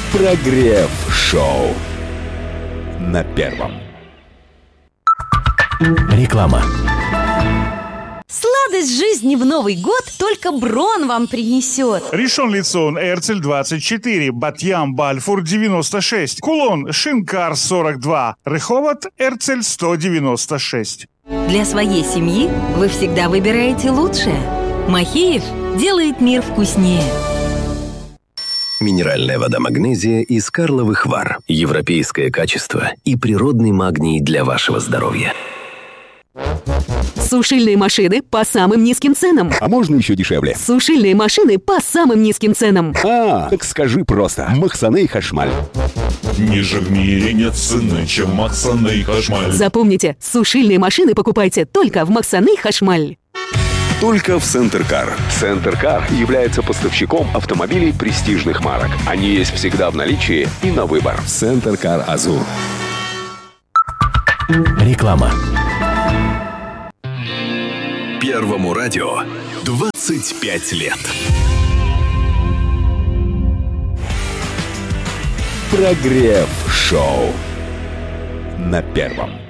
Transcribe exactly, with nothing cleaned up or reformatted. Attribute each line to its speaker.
Speaker 1: Прогрев шоу на первом.
Speaker 2: Реклама.
Speaker 3: Сладость жизни в Новый год только Брон вам принесет.
Speaker 4: Ришон Лицон, Эрцель двадцать четыре, Батьям, Бальфур девяносто шесть, Кулон, Шинкар сорок два, Реховат, Эрцель сто девяносто шесть.
Speaker 3: Для своей семьи вы всегда выбираете лучшее. Махеев делает мир вкуснее.
Speaker 2: Минеральная вода магнезия из Карловых Вар. Европейское качество и природный магний для вашего здоровья.
Speaker 5: Сушильные машины по самым низким ценам.
Speaker 1: А можно еще дешевле?
Speaker 5: Сушильные машины по самым низким ценам.
Speaker 1: А, так скажи просто. Махсаны Хашмаль.
Speaker 6: Ниже в мире нет цены, чем Махсаны Хашмаль.
Speaker 5: Запомните, сушильные машины покупайте только в Махсаны Хашмаль.
Speaker 7: Только в Центркар. Центркар является поставщиком автомобилей престижных марок. Они есть всегда в наличии и на выбор.
Speaker 1: Центркар Азур.
Speaker 2: Реклама.
Speaker 7: Первому радио двадцать пять лет.
Speaker 1: Прогрев шоу на первом.